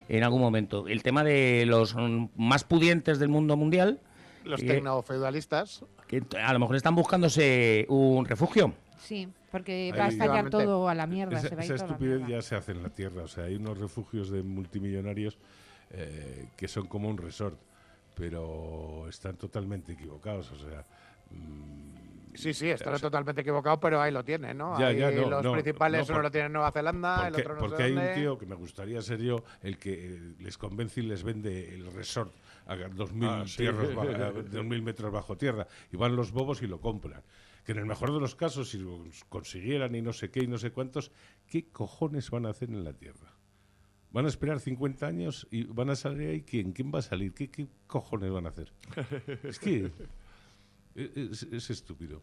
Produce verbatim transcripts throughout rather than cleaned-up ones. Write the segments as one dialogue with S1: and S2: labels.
S1: en algún momento. El tema de los más pudientes del mundo mundial...
S2: Los
S1: eh,
S2: tecnofeudalistas.
S1: Que a lo mejor están buscándose un refugio.
S3: Sí, porque
S4: Ahí,
S3: va a estallar todo a la mierda.
S4: Esa,
S3: se va a ir
S4: esa
S3: toda la
S4: estupidez
S3: mierda.
S4: ya se hace en la Tierra. O sea, hay unos refugios de multimillonarios eh, que son como un resort, pero están totalmente equivocados. O sea... Mmm,
S2: Sí, sí, estará
S4: o sea,
S2: totalmente equivocado, pero ahí lo tienen, ¿no?
S4: Ya,
S2: ahí
S4: ya, no,
S2: los
S4: no,
S2: principales,
S4: no, por,
S2: uno lo tiene en Nueva Zelanda,
S4: porque,
S2: el otro no
S4: porque
S2: sé
S4: hay
S2: dónde.
S4: un tío que me gustaría ser yo el que eh, les convence y les vende el resort a dos mil
S5: Ah, sí.
S4: metros bajo tierra, y van los bobos y lo compran. Que en el mejor de los casos, si lo consiguieran y no sé qué y no sé cuántos, ¿qué cojones van a hacer en la Tierra? ¿Van a esperar cincuenta años y van a salir ahí? ¿Quién? ¿Quién va a salir? ¿Qué, qué cojones van a hacer? Es que es, es estúpido.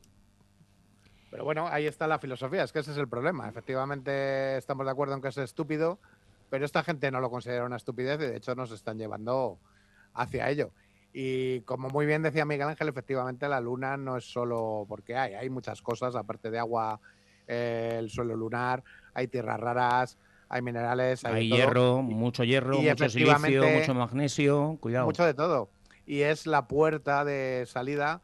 S2: Pero bueno, ahí está la filosofía, es que ese es el problema. Efectivamente estamos de acuerdo en que es estúpido, pero esta gente no lo considera una estupidez y de hecho nos están llevando hacia ello. Y como muy bien decía Miguel Ángel, efectivamente la luna no es solo porque hay, hay muchas cosas, aparte de agua, eh, el suelo lunar, hay tierras raras, hay minerales, hay,
S1: Hay
S2: de todo.
S1: hierro, mucho hierro,
S2: Y
S1: mucho silicio,
S2: efectivamente,
S1: mucho magnesio, cuidado.
S2: mucho de todo. Y es la puerta de salida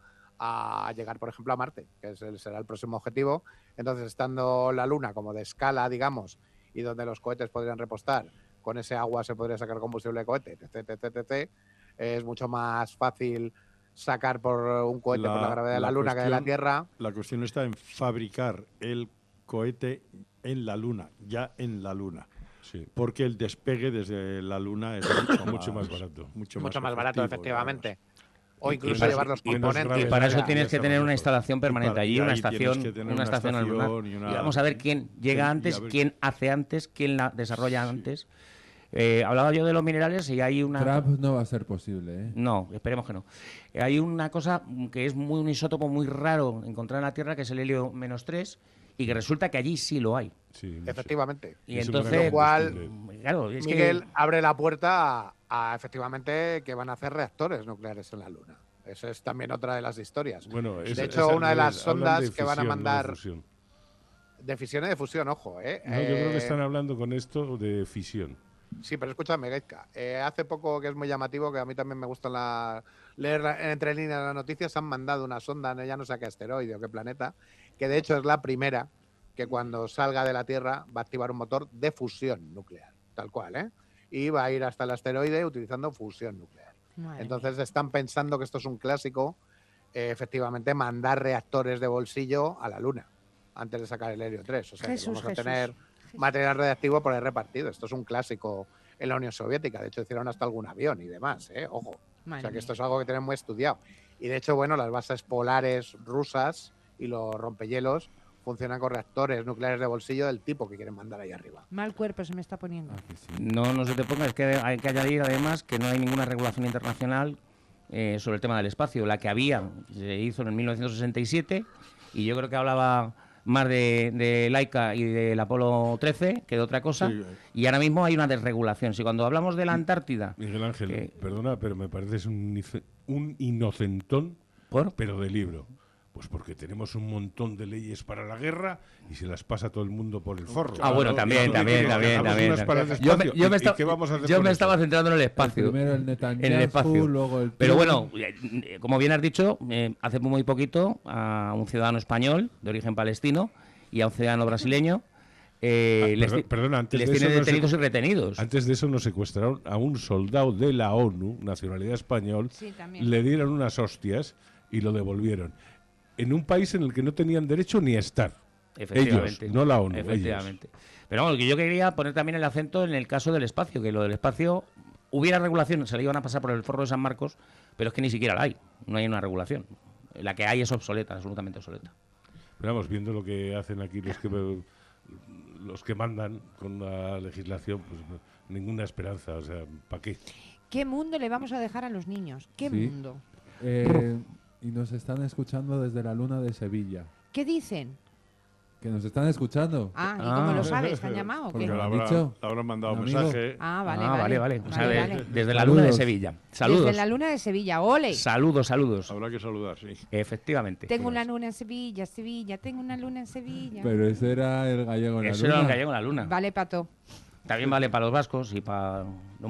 S2: a llegar, por ejemplo, a Marte, que es el, será el próximo objetivo. Entonces, estando la Luna como de escala, digamos, y donde los cohetes podrían repostar, con ese agua se podría sacar combustible de cohete, etc, etc, etc, es mucho más fácil sacar por un cohete
S5: La-
S2: por la gravedad de la,
S5: la
S2: Luna que de la
S5: cuestión-
S2: Tierra.
S5: La cuestión está en fabricar el cohete en la Luna, ya en la Luna.
S4: Sí.
S5: Porque el despegue desde la Luna es mucho,
S4: Mucho más barato.
S5: Mucho,
S2: Mucho más barato,
S5: efectivo,
S2: efectivamente.
S5: digamos.
S2: O
S4: Y-
S2: incluso
S4: y-
S2: llevar los
S4: y menos
S2: componentes.
S4: grave.
S1: Y para
S2: o
S1: eso
S2: sea,
S1: tienes que tener una
S4: desarrollo.
S1: instalación permanente
S5: para-
S1: allí,
S5: y
S1: una
S5: ahí tienes
S1: estación,
S5: que tener
S1: una
S5: una
S1: estación al lunar.
S5: estación y una-
S1: Y vamos a ver quién llega
S5: y a
S1: antes,
S5: ver-
S1: quién hace antes, quién la desarrolla antes. Eh, hablaba yo de los minerales y hay una...
S6: Trump no va a ser posible, ¿eh?
S1: No, esperemos que no. Eh, Hay una cosa que es muy un isótopo muy raro encontrar en la Tierra, que es el helio menos tres, y que resulta que allí sí lo hay.
S4: Sí, no sé.
S2: efectivamente.
S1: Y
S4: Es un
S1: entonces,
S4: gran
S2: Lo cual,
S4: combustible.
S1: claro, es
S2: Miguel
S1: que...
S2: abre la puerta a, a, efectivamente que van a hacer reactores nucleares en la Luna. Eso es también otra de las historias.
S4: Bueno,
S2: de
S4: es-
S2: hecho,
S4: es al
S2: una de las
S4: revés, hablan
S2: sondas
S4: de
S2: que van a
S4: fisión, no de
S2: mandar
S4: fusión.
S2: de fisión y de fusión, ojo, ¿eh?
S4: No, yo creo que
S2: Eh,
S4: están hablando con esto de fisión.
S2: Sí, pero escúchame, Gaizka. Eh, hace poco, que es muy llamativo, que a mí también me gusta la, leer la- entre líneas las noticias, han mandado una sonda, ya no sé a qué asteroide o qué planeta, que de hecho es la primera que cuando salga de la Tierra va a activar un motor de fusión nuclear, tal cual, ¿eh? Y va a ir hasta el asteroide utilizando fusión nuclear.
S3: Madre
S2: Entonces están pensando que esto es un clásico, eh, efectivamente, mandar reactores de bolsillo a la Luna antes de sacar el helio tres. O sea,
S3: Jesús,
S2: que vamos a
S3: Jesús.
S2: tener material radiactivo por ahí repartido. Esto es un clásico en la Unión Soviética. De hecho, hicieron hasta algún avión y demás, ¿eh? Ojo.
S3: Madre
S2: o sea, que
S3: mía.
S2: esto es algo que tienen muy estudiado. Y de hecho, bueno, las bases polares rusas y los rompehielos funcionan con reactores nucleares de bolsillo del tipo que quieren mandar ahí arriba.
S3: Mal cuerpo se me está poniendo.
S6: Ah, que sí.
S1: No, no se te ponga, es que hay que añadir además que no hay ninguna regulación internacional eh, sobre el tema del espacio. La que había se hizo en mil novecientos sesenta y siete y yo creo que hablaba más de, de Laika y del Apolo trece que de otra cosa.
S5: Sí.
S1: Y ahora mismo hay una desregulación. Si cuando hablamos de la Antártida...
S4: Miguel Ángel,
S1: que-
S4: perdona, pero me pareces un, ice- un inocentón,
S1: ¿Por?
S4: pero de libro. Pues porque tenemos un montón de leyes para la guerra y se las pasa todo el mundo por el forro.
S1: Ah, bueno, también,
S4: ¿Y qué
S1: también,
S4: quieres, que
S1: también,
S4: hagamos
S1: también.
S4: unas para el
S1: Yo me,
S4: espacio?
S1: yo me
S4: ¿Y- y
S1: estaba,
S4: qué vamos a hacer
S1: yo
S4: con
S1: me
S4: eso?
S1: estaba centrando en el espacio.
S6: Primero el Netanyahu,
S1: En el espacio.
S6: luego el
S1: Pero
S6: Trump.
S1: bueno, eh, como bien has dicho, eh, hace muy poquito a un ciudadano español de origen palestino y a un ciudadano brasileño eh,
S4: Ah,
S1: les,
S4: perdón-
S1: ti-
S4: perdona, antes
S1: les
S4: de
S1: tienen
S4: eso no se-
S1: detenidos y retenidos.
S4: Antes de eso nos secuestraron a un soldado de la ONU, nacionalidad español,
S3: Sí, también.
S4: le dieron unas hostias y lo devolvieron. En un país en el que no tenían derecho ni a estar.
S1: Efectivamente.
S4: Ellos, no la ONU.
S1: Efectivamente. Pero vamos, que yo quería poner también el acento en el caso del espacio, que lo del espacio hubiera regulación, se le iban a pasar por el forro de San Marcos, pero es que ni siquiera la hay. No hay una regulación. La que hay es obsoleta, absolutamente obsoleta.
S4: Pero vamos, viendo lo que hacen aquí los que los que mandan con la legislación, pues ninguna esperanza. O sea, ¿para qué?
S3: ¿Qué mundo le vamos a dejar a los niños? ¿Qué
S6: Sí.
S3: mundo?
S6: Eh, y nos están escuchando desde la luna de Sevilla.
S3: ¿Qué dicen?
S6: ¿Que nos están escuchando?
S3: Ah, ¿y
S1: Ah.
S3: cómo lo sabes? ¿Te han llamado o
S6: Porque
S3: qué?
S5: Le
S6: lo han
S5: habrá-
S6: dicho.
S5: le habrán mandado
S6: Un
S5: un
S6: amigo.
S5: mensaje.
S3: Ah, vale,
S1: ah,
S3: vale.
S1: vale, vale. O sea,
S3: Vale,
S1: de-
S3: vale.
S1: desde la luna de
S6: Saludos.
S1: Sevilla. Saludos.
S3: Desde la luna de Sevilla, ole.
S1: Saludos, saludos.
S5: Habrá que saludar, sí.
S1: Efectivamente.
S3: Tengo una luna en Sevilla, Sevilla, tengo una luna en Sevilla.
S6: Pero ese era el gallego en la
S1: Eso
S6: luna.
S1: era lo que llegó en la luna.
S3: Vale, pato.
S1: También vale para los vascos y para